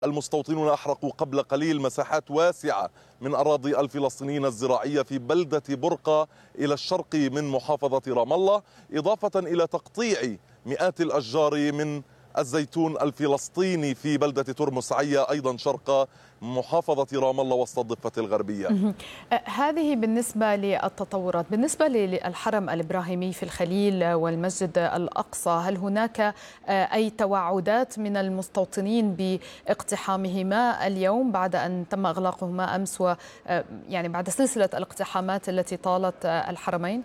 المستوطنون أحرقوا قبل قليل مساحات واسعة من أراضي الفلسطينيين الزراعية في بلدة برقة إلى الشرق من محافظة رام الله، إضافة إلى تقطيع مئات الأشجار من الزيتون الفلسطيني في بلدة ترمس عيا أيضا شرق محافظة رام الله وسط الضفة الغربية. هذه بالنسبة للتطورات. بالنسبة للحرم الإبراهيمي في الخليل والمسجد الأقصى، هل هناك أي توعدات من المستوطنين باقتحامهما اليوم بعد أن تم إغلاقهما أمس، يعني بعد سلسلة الاقتحامات التي طالت الحرمين؟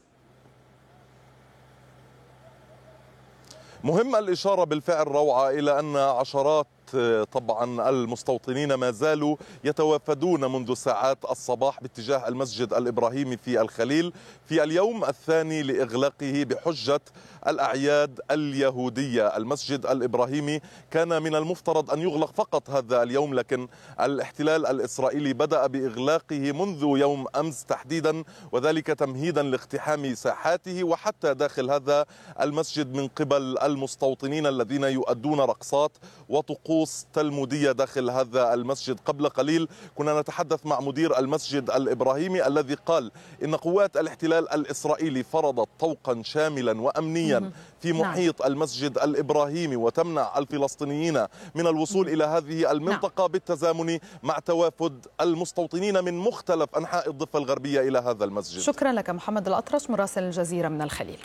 مهم الإشارة بالفعل روعة إلى أن عشرات طبعا المستوطنين ما زالوا يتوافدون منذ ساعات الصباح باتجاه المسجد الإبراهيمي في الخليل في اليوم الثاني لإغلاقه بحجة الأعياد اليهودية. المسجد الإبراهيمي كان من المفترض أن يغلق فقط هذا اليوم، لكن الاحتلال الإسرائيلي بدأ بإغلاقه منذ يوم أمس تحديدا، وذلك تمهيدا لاقتحام ساحاته وحتى داخل هذا المسجد من قبل المستوطنين الذين يؤدون رقصات وطقوس تلمودية داخل هذا المسجد. قبل قليل كنا نتحدث مع مدير المسجد الإبراهيمي الذي قال إن قوات الاحتلال الإسرائيلي فرضت طوقا شاملا وأمنيا في محيط المسجد الإبراهيمي وتمنع الفلسطينيين من الوصول إلى هذه المنطقة بالتزامن مع توافد المستوطنين من مختلف أنحاء الضفة الغربية إلى هذا المسجد. شكرا لك محمد الأطرش مراسل الجزيرة من الخليل.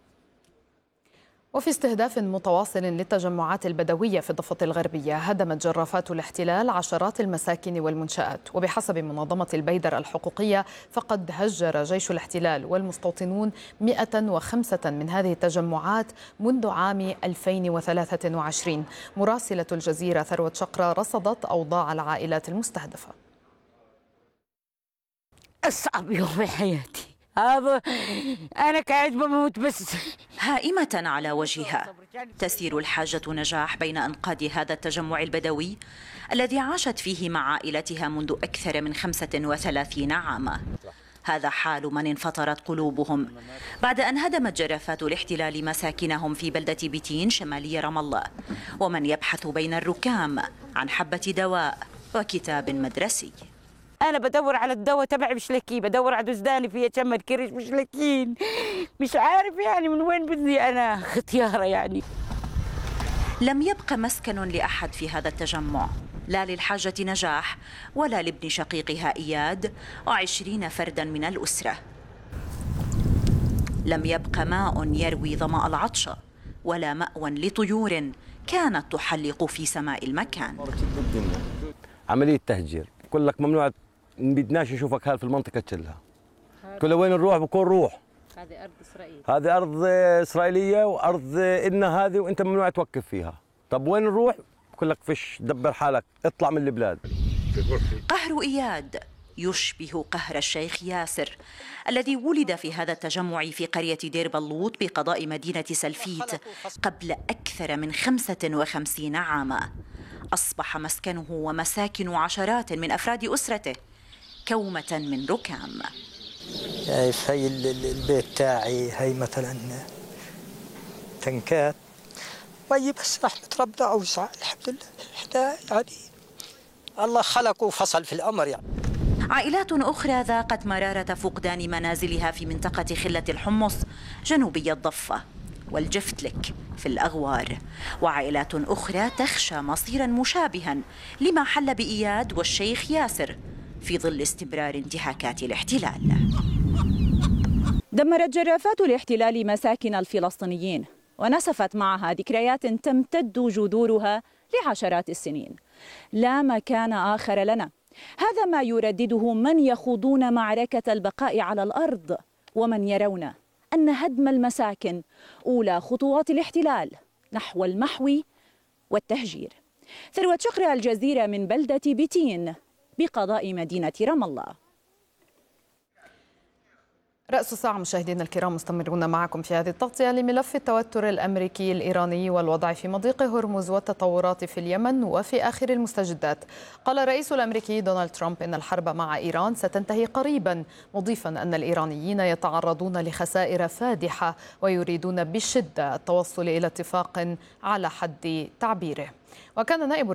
وفي استهداف متواصل للتجمعات البدوية في الضفة الغربية، هدمت جرافات الاحتلال عشرات المساكن والمنشآت. وبحسب منظمة البيدر الحقوقية فقد هجر جيش الاحتلال والمستوطنون 105 من هذه التجمعات منذ عام 2023. مراسلة الجزيرة ثروت شقرة رصدت أوضاع العائلات المستهدفة. أصعب يوم في حياتي هذا، أنا كنت بموت بس. هائمة على وجهها تسير الحاجة نجاح بين أنقاض هذا التجمع البدوي الذي عاشت فيه مع عائلتها منذ أكثر من 35 عاما. هذا حال من انفطرت قلوبهم بعد أن هدمت جرافات الاحتلال مساكنهم في بلدة بيتين شمالي رام الله، ومن يبحث بين الركام عن حبة دواء وكتاب مدرسي. أنا بدور على الدواء تبعي مش لاقيه، بدور على دزداني فيها شم الكرش مش لاقين، مش عارف يعني من وين بدي أنا ختيارة يعني. لم يبق مسكن لأحد في هذا التجمع، لا للحاجة نجاح ولا لابن شقيقها إياد و20 فردا من الأسرة. لم يبق ماء يروي ظمأ العطش ولا مأوى لطيور كانت تحلق في سماء المكان. عملية تهجير، بقول لك ممنوع، ما بدناش نشوفك هال في المنطقة كلها. كل وين نروح بكون روح. هذه أرض إسرائيل، هذه أرض إسرائيلية وأرض إلنا هذه، وأنت ممنوع توقف فيها. طب وين نروح؟ بقول لك فيش، دبر حالك، اطلع من البلاد. قهر إياد يشبه قهر الشيخ ياسر الذي ولد في هذا التجمع في قرية دير بلوط بقضاء مدينة سلفيت قبل أكثر من 55 عاما. أصبح مسكنه ومساكن عشرات من أفراد أسرته كومة من ركام. شايف هاي البيت تاعي، هاي مثلا تنكات وي، بس رحمة ربنا أوسع الحمد لله. احنا يعني الله خلق وفصل في الأمر يعني. عائلات أخرى ذاقت مرارة فقدان منازلها في منطقة خلة الحمص جنوبي الضفة والجفتلك في الأغوار، وعائلات أخرى تخشى مصيرا مشابها لما حل بإياد والشيخ ياسر في ظل استمرار انتهاكات الاحتلال. دمرت جرافات الاحتلال مساكن الفلسطينيين ونسفت معها ذكريات تمتد جذورها لعشرات السنين. لا مكان آخر لنا، هذا ما يردده من يخوضون معركة البقاء على الأرض ومن يرون أن هدم المساكن أولى خطوات الاحتلال نحو المحو والتهجير. ثروت شقرة، الجزيرة من بلدة بيتين بقضاء مدينة رام الله. رأس الساعة مشاهدينا الكرام، مستمرون معكم في هذه التغطية لملف التوتر الأمريكي الإيراني والوضع في مضيق هرمز والتطورات في اليمن وفي آخر المستجدات. قال الرئيس الأمريكي دونالد ترامب إن الحرب مع إيران ستنتهي قريبا، مضيفا أن الإيرانيين يتعرضون لخسائر فادحة ويريدون بشدة التوصل إلى اتفاق على حد تعبيره. وكان نائب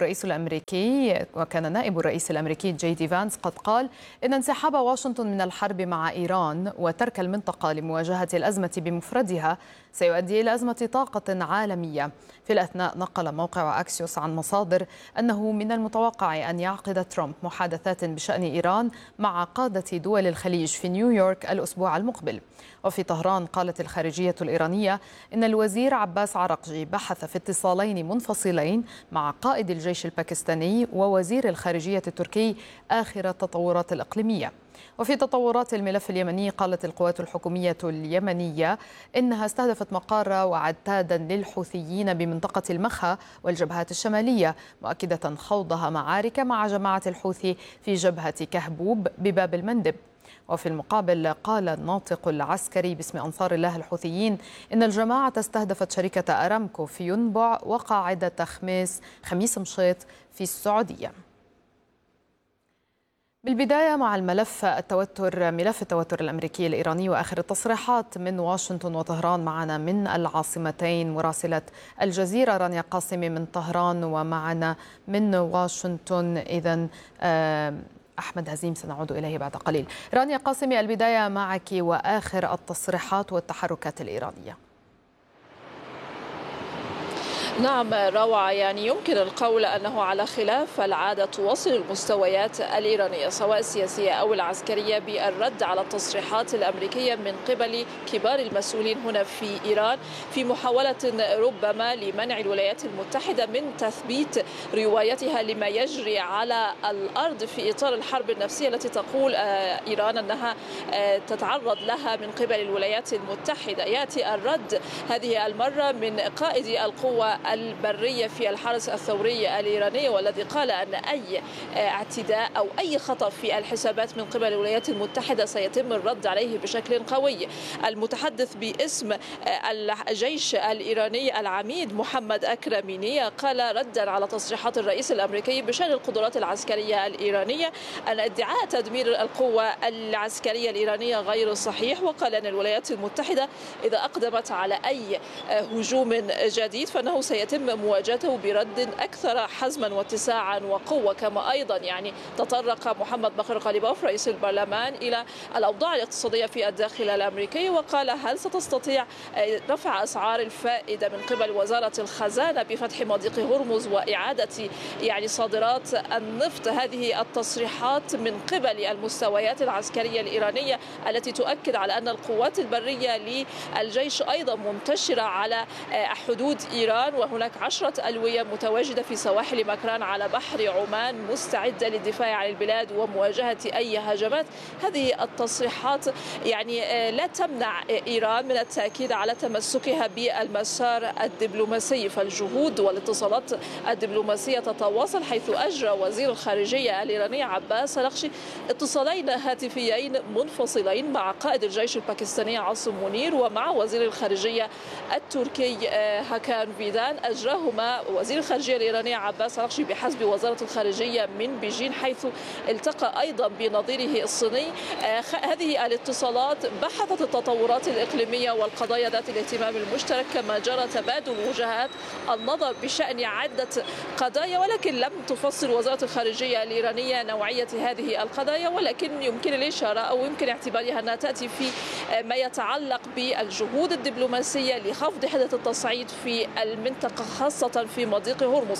الرئيس الأمريكي جي دي فانس قد قال إن انسحاب واشنطن من الحرب مع إيران وترك المنطقة لمواجهة الأزمة بمفردها سيؤدي إلى أزمة طاقة عالمية. في الأثناء نقل موقع أكسيوس عن مصادر أنه من المتوقع أن يعقد ترامب محادثات بشأن إيران مع قادة دول الخليج في نيويورك الأسبوع المقبل. وفي طهران قالت الخارجية الإيرانية إن الوزير عباس عرقجي بحث في اتصالين منفصلين مع قائد الجيش الباكستاني ووزير الخارجية التركي آخر التطورات الإقليمية. وفي تطورات الملف اليمني قالت القوات الحكومية اليمنية إنها استهدفت مقار وعتادا للحوثيين بمنطقة المخا والجبهات الشمالية، مؤكدة خوضها معارك مع جماعة الحوثي في جبهة كهبوب بباب المندب. وفي المقابل قال الناطق العسكري باسم أنصار الله الحوثيين إن الجماعة استهدفت شركة أرامكو في ينبع وقاعدة خميس مشيط في السعودية. بالبداية مع ملف التوتر الأمريكي الإيراني وآخر التصريحات من واشنطن وطهران. معنا من العاصمتين مراسلة الجزيرة رانيا قاسمي من طهران، ومعنا من واشنطن إذن أحمد هزيم سنعود إليه بعد قليل. رانيا قاسمي، البداية معك وآخر التصريحات والتحركات الإيرانية. نعم روعة، يعني يمكن القول أنه على خلاف العادة تواصل المستويات الإيرانية سواء السياسية أو العسكرية بالرد على التصريحات الأمريكية من قبل كبار المسؤولين هنا في إيران في محاولة ربما لمنع الولايات المتحدة من تثبيت روايتها لما يجري على الأرض في إطار الحرب النفسية التي تقول إيران أنها تتعرض لها من قبل الولايات المتحدة. يأتي الرد هذه المرة من قائد القوة البرية في الحرس الثوري الإيراني، والذي قال أن أي اعتداء أو أي خطأ في الحسابات من قبل الولايات المتحدة سيتم الرد عليه بشكل قوي. المتحدث باسم الجيش الإيراني العميد محمد أكرميني قال ردا على تصريحات الرئيس الأمريكي بشأن القدرات العسكرية الإيرانية أن ادعاء تدمير القوة العسكرية الإيرانية غير صحيح، وقال أن الولايات المتحدة إذا أقدمت على أي هجوم جديد فإنه سيتم مواجهته برد أكثر حزما واتساعا وقوة. كما أيضا يعني تطرق محمد بقر قليباف رئيس البرلمان إلى الأوضاع الاقتصادية في الداخل الأمريكي، وقال هل ستستطيع رفع أسعار الفائدة من قبل وزارة الخزانة بفتح مضيق هرمز وإعادة يعني صادرات النفط. هذه التصريحات من قبل المستويات العسكرية الإيرانية التي تؤكد على أن القوات البرية للجيش أيضا منتشرة على حدود إيران، وهناك 10 ألوية متواجدة في سواحل مكران على بحر عمان مستعدة للدفاع عن البلاد ومواجهة أي هجمات. هذه التصريحات يعني لا تمنع إيران من التأكيد على تمسكها بالمسار الدبلوماسي، فالجهود والاتصالات الدبلوماسية تتواصل، حيث أجرى وزير الخارجية الإيراني عباس عرقجي اتصالين هاتفيين منفصلين مع قائد الجيش الباكستاني عاصم منير ومع وزير الخارجية التركي هاكان فيدان، أجراهما وزير الخارجية الإيراني عباس عرقجي بحسب وزارة الخارجية من بيجين، حيث التقى أيضا بنظيره الصيني. هذه الاتصالات بحثت التطورات الإقليمية والقضايا ذات الاهتمام المشترك، كما جرى تبادل وجهات النظر بشأن عدة قضايا، ولكن لم تفصل وزارة الخارجية الإيرانية نوعية هذه القضايا، ولكن يمكن الإشارة أو يمكن اعتبارها أنها تأتي في ما يتعلق بالجهود الدبلوماسية لخفض حدة التصعيد في المنطقة خاصة في مضيق هرمز.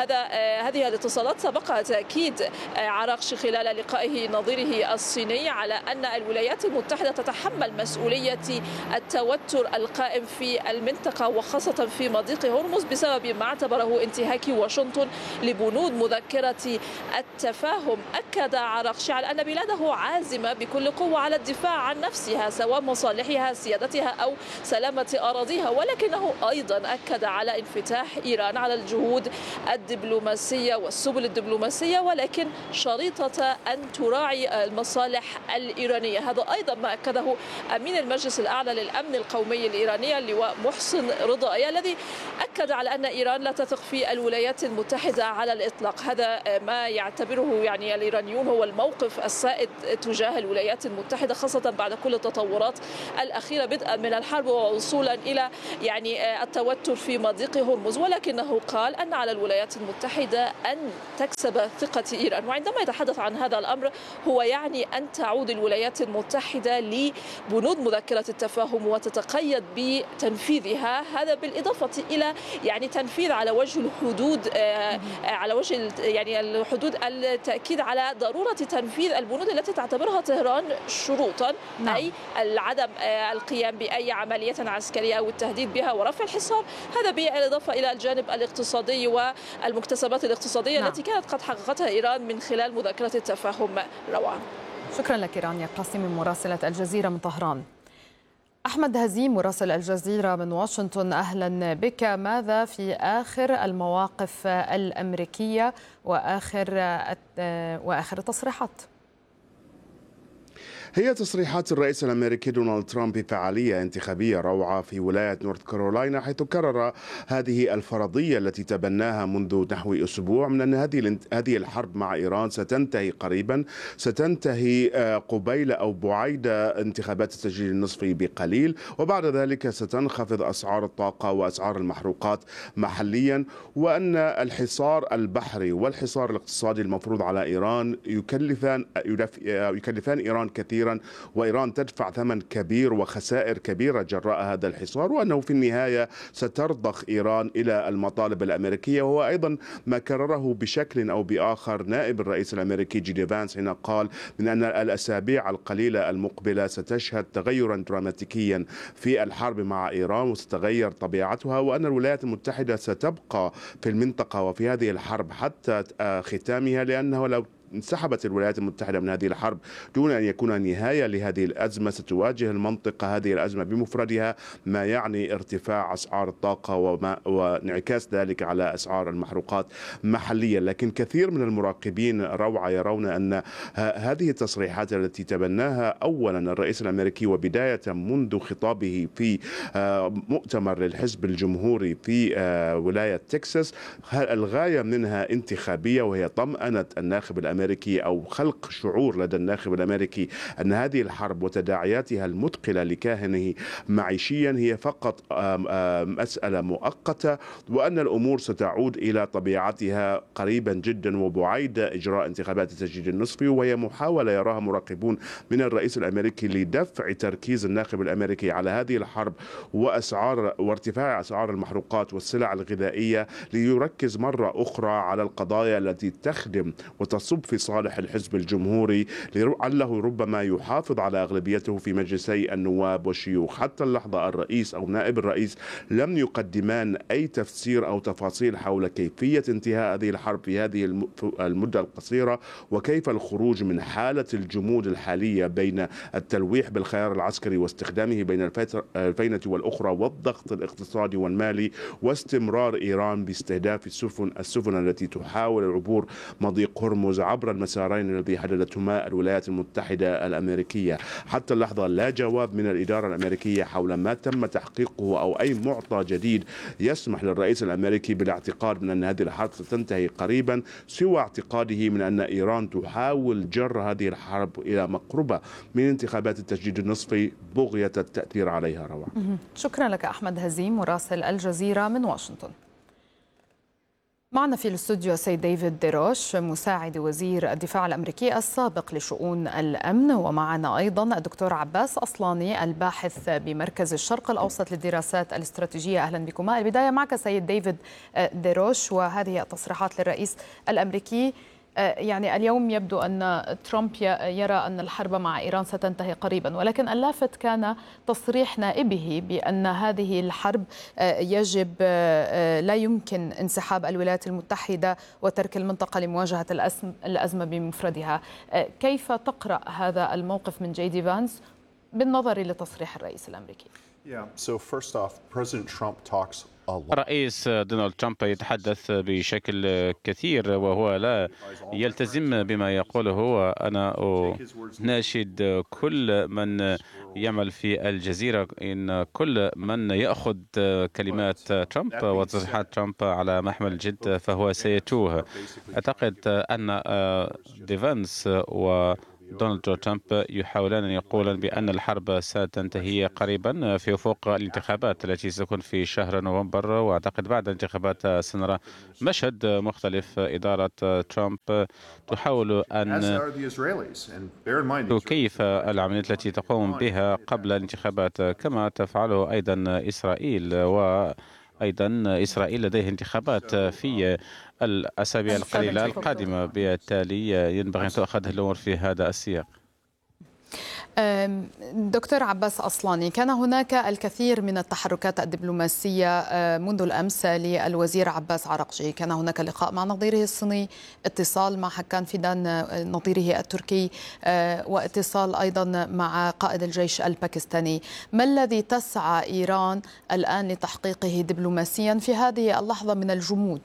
هذه الاتصالات سبقها تأكيد عرقجي خلال لقائه نظيره الصيني على أن الولايات المتحدة تتحمل مسؤولية التوتر القائم في المنطقة وخاصة في مضيق هرمز بسبب ما اعتبره انتهاك واشنطن لبنود مذكرة التفاهم. أكد عرقجي على أن بلاده عازمة بكل قوة على الدفاع عن نفسها سواء مصالحها سيادتها أو سلامة أراضيها، ولكنه أيضا أكد على انفتاح إيران على الجهود الدبلوماسية والسبل الدبلوماسية، ولكن شريطة أن تراعي المصالح الإيرانية. هذا أيضا ما أكده أمين المجلس الأعلى للأمن القومي الإيراني اللواء محسن رضائي، الذي أكد على أن إيران لا تثق في الولايات المتحدة على الإطلاق. هذا ما يعتبره يعني الإيرانيون هو الموقف السائد تجاه الولايات المتحدة، خاصة بعد كل التطورات الأخيرة بدءا من الحرب ووصولا إلى يعني التوتر في مضيق مضيق هرمز، ولكنه قال أن على الولايات المتحدة أن تكسب ثقة إيران. وعندما يتحدث عن هذا الأمر هو يعني أن تعود الولايات المتحدة لبنود مذكرة التفاهم وتتقيد بتنفيذها، هذا بالإضافة إلى يعني تنفيذ على وجه الحدود، على وجه يعني الحدود، التأكيد على ضرورة تنفيذ البنود التي تعتبرها طهران شروطا، أي عدم القيام بأي عملية عسكرية أو التهديد بها ورفع الحصار. هذا بالإضافة إلى الجانب الاقتصادي والمكتسبات الاقتصادية التي كانت قد حققتها إيران من خلال مذكرة التفاهم. روعة. شكرا لك رانيا قاسم مراسلة الجزيرة من طهران. أحمد هزيم مراسل الجزيرة من واشنطن، أهلا بك. ماذا في آخر المواقف الأمريكية وآخر التصريحات؟ هي تصريحات الرئيس الأمريكي دونالد ترامب بفعالية انتخابية روعة في ولاية نورث كارولاينا، حيث كرر هذه الفرضية التي تبناها منذ نحو أسبوع من أن هذه الحرب مع إيران ستنتهي قريبا، ستنتهي قبيل أو بعيد انتخابات التسجيل النصفي بقليل، وبعد ذلك ستنخفض أسعار الطاقة وأسعار المحروقات محليا، وأن الحصار البحري والحصار الاقتصادي المفروض على إيران يكلفان إيران كثيرا، وإيران تدفع ثمن كبير وخسائر كبيرة جراء هذا الحصار، وأنه في النهاية سترضخ إيران إلى المطالب الأمريكية. وهو أيضا ما كرره بشكل أو بآخر نائب الرئيس الأمريكي جي دي فانس حين قال من أن الأسابيع القليلة المقبلة ستشهد تغيرا دراماتيكيا في الحرب مع إيران وستتغير طبيعتها، وأن الولايات المتحدة ستبقى في المنطقة وفي هذه الحرب حتى ختامها، لأنه لو انسحبت الولايات المتحدة من هذه الحرب دون أن يكون نهاية لهذه الأزمة ستواجه المنطقة هذه الأزمة بمفردها، ما يعني ارتفاع أسعار الطاقة وانعكاس ذلك على أسعار المحروقات محليا. لكن كثير من المراقبين روعة يرون أن هذه التصريحات التي تبناها أولا الرئيس الأمريكي وبداية منذ خطابه في مؤتمر للحزب الجمهوري في ولاية تكساس، الغاية منها انتخابية، وهي طمأنة الناخب الأمريكي أو خلق شعور لدى الناخب الأمريكي أن هذه الحرب وتداعياتها المثقلة لكاهنه معيشيا هي فقط مسألة مؤقتة، وأن الأمور ستعود إلى طبيعتها قريبا جدا وبعيد إجراء انتخابات التسجيل النصفي، وهي محاولة يراها مراقبون من الرئيس الأمريكي لدفع تركيز الناخب الأمريكي على هذه الحرب وارتفاع أسعار المحروقات والسلع الغذائية، ليركز مرة أخرى على القضايا التي تخدم وتصب في صالح الحزب الجمهوري، لعله ربما يحافظ على أغلبيته في مجلسي النواب والشيوخ. حتى اللحظة الرئيس أو نائب الرئيس لم يقدمان أي تفسير أو تفاصيل حول كيفية انتهاء هذه الحرب في هذه المدة القصيرة، وكيف الخروج من حالة الجمود الحالية بين التلويح بالخيار العسكري واستخدامه بين الفينة والأخرى والضغط الاقتصادي والمالي، واستمرار إيران باستهداف السفن التي تحاول العبور مضيق هرمز عبر المسارين الذي حددتهما الولايات المتحدة الأمريكية. حتى اللحظة لا جواب من الإدارة الأمريكية حول ما تم تحقيقه أو أي معطى جديد يسمح للرئيس الأمريكي بالاعتقاد من أن هذه الحرب ستنتهي قريبا، سوى اعتقاده من أن إيران تحاول جر هذه الحرب إلى مقربة من انتخابات التجديد النصفي بغية التأثير عليها. روعة. شكرا لك أحمد هزيم مراسل الجزيرة من واشنطن. معنا في الاستوديو السيد ديفيد ديروش مساعد وزير الدفاع الأمريكي السابق لشؤون الأمن، ومعنا أيضا الدكتور عباس أصلاني الباحث بمركز الشرق الأوسط للدراسات الاستراتيجية. أهلا بكما. البداية معك سيد ديفيد ديروش، وهذه التصريحات للرئيس الأمريكي. يعني اليوم يبدو أن ترامب يرى أن الحرب مع إيران ستنتهي قريبا، ولكن اللافت كان تصريح نائبه بأن هذه الحرب يجب لا يمكن انسحاب الولايات المتحدة وترك المنطقة لمواجهة الأزمة بمفردها. كيف تقرأ هذا الموقف من جي دي فانس بالنظر لتصريح الرئيس الأمريكي؟ الرئيس دونالد ترامب يتحدث بشكل كثير وهو لا يلتزم بما يقوله. وأنا ناشد كل من يعمل في الجزيرة إن كل من يأخذ كلمات ترامب وتصريحات ترامب على محمل الجد فهو سيتوه. أعتقد أن ديفانس دونالد ترامب يحاولان أن يقولان بأن الحرب ستنتهي قريبا في أفق الانتخابات التي ستكون في شهر نوفمبر، وأعتقد بعد الانتخابات سنرى مشهد مختلف. إدارة ترامب تحاول أن تكيف العمليات التي تقوم بها قبل الانتخابات، كما تفعله أيضا إسرائيل، وأيضا إسرائيل لديه انتخابات في الأسابيع القليلة القادمة. بالتالي ينبغي أن تؤخذ الأمور في هذا السياق. دكتور عباس أصلاني، كان هناك الكثير من التحركات الدبلوماسية منذ الأمس للوزير عباس عرقجي. كان هناك لقاء مع نظيره الصيني، اتصال مع حكان فيدان نظيره التركي، واتصال أيضا مع قائد الجيش الباكستاني. ما الذي تسعى إيران الآن لتحقيقه دبلوماسيا في هذه اللحظة من الجمود؟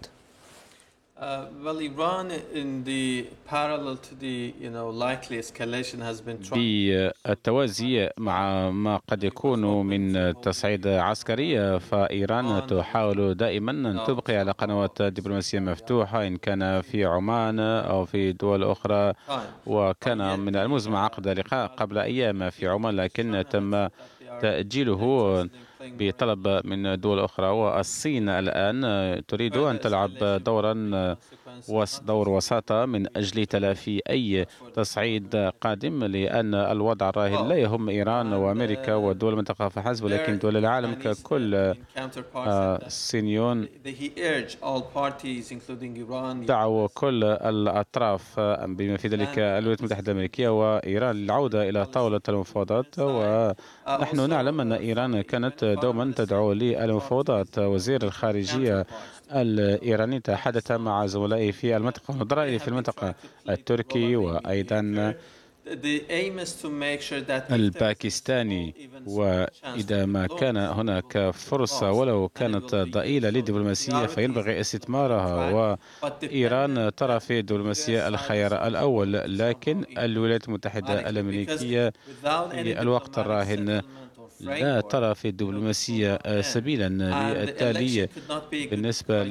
بالتوازي مع ما قد يكون من تصعيد عسكري، فإيران تحاول دائما أن تبقي على قنوات دبلوماسية مفتوحة، إن كان في عمان أو في دول أخرى. وكان من المزمع عقد لقاء قبل أيام في عمان، لكن تم تأجيله بطلب من دول أخرى. والصين الآن تريد أن تلعب دور وساطة من أجل تلافي أي تصعيد قادم، لأن الوضع الراهن لا يهم إيران وأمريكا ودول المنطقة فحسب، ولكن دول العالم ككل. الصينيون دعوا كل الأطراف بما في ذلك الولايات المتحدة الأمريكية وإيران للعودة إلى طاولة المفاوضات، ونحن نعلم أن إيران كانت دوما تدعو للمفاوضات. وزير الخارجية الإيراني تحدث مع زملائه في المنطقة ونظرائه في المنطقة التركي وأيضا الباكستاني، وإذا ما كان هناك فرصة ولو كانت ضئيلة للدبلوماسية فينبغي استثمارها. وإيران ترى في الدبلوماسية الخيار الأول، لكن الولايات المتحدة الأمريكية في الوقت الراهن لا ترى في الدبلوماسية سبيلا. بالتالي بالنسبة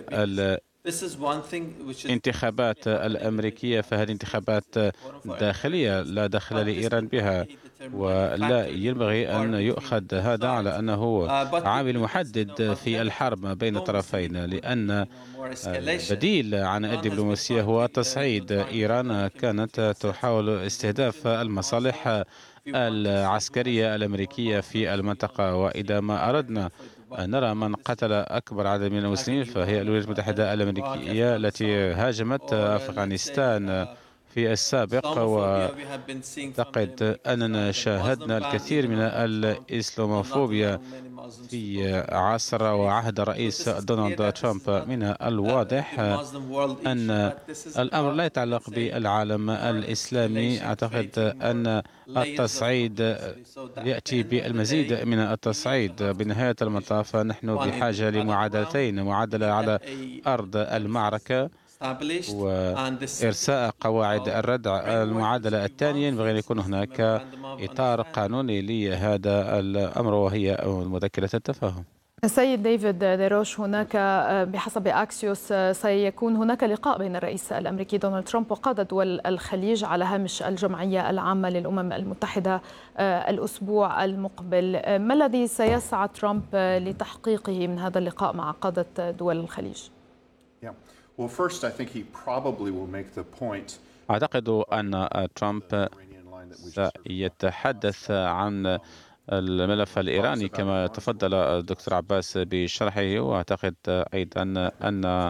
للانتخابات الأمريكية فهذه انتخابات داخلية لا دخل لإيران بها، ولا ينبغي أن يؤخذ هذا على أنه عامل محدد في الحرب بين الطرفين، لأن البديل عن الدبلوماسية هو تصعيد. إيران كانت تحاول استهداف المصالح العسكرية الأمريكية في المنطقة، وإذا ما أردنا أن نرى من قتل أكبر عدد من المسلمين فهي الولايات المتحدة الأمريكية التي هاجمت أفغانستان في السابق. وأعتقد أننا شاهدنا الكثير من الإسلاموفوبيا في عصر وعهد الرئيس دونالد ترامب. من الواضح أن الأمر لا يتعلق بالعالم الإسلامي. أعتقد أن التصعيد يأتي بالمزيد من التصعيد. بنهاية المطاف نحن بحاجة لمعادلتين: معادلة على أرض المعركة وإرساء قواعد الردع. المعادلة الثانية ينبغي أن يكون هناك إطار قانوني لهذا الأمر، وهي مذكرة التفاهم. سيد ديفيد ديروش، هناك بحسب أكسيوس سيكون هناك لقاء بين الرئيس الأمريكي دونالد ترامب وقادة دول الخليج على هامش الجمعية العامة للأمم المتحدة الأسبوع المقبل. ما الذي سيسعى ترامب لتحقيقه من هذا اللقاء مع قادة دول الخليج؟ أعتقد أن ترامب سيتحدث عن الملف الإيراني كما تفضل الدكتور عباس بشرحه، وأعتقد أيضا أن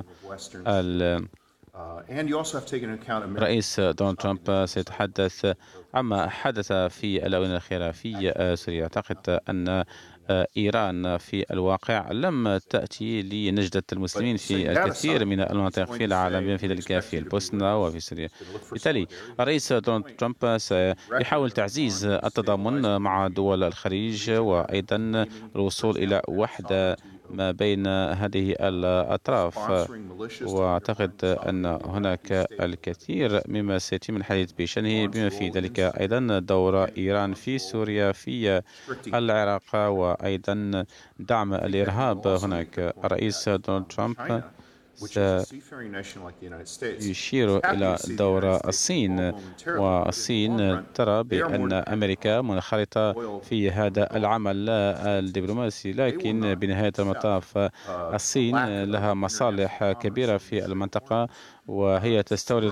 الرئيس دونالد ترامب سيتحدث عما حدث في الآونة الأخيرة في سوريا. أعتقد أن إيران في الواقع لم تأتي لنجدة المسلمين في الكثير من المناطق في العالم بما في ذلك في البوسنة وفي سوريا. بالتالي الرئيس دونالد ترامب سيحاول تعزيز التضامن مع دول الخليج وأيضا الوصول إلى وحدة ما بين هذه الأطراف. وأعتقد أن هناك الكثير مما سيتم الحديث بشأنه بما في ذلك أيضا دور إيران في سوريا في العراق وأيضا دعم الإرهاب. هناك الرئيس دونالد ترامب يشير إلى دور الصين، والصين ترى بأن أمريكا منخرطة في هذا العمل الدبلوماسي، لكن بنهاية المطاف الصين لها مصالح كبيرة في المنطقة، وهي تستورد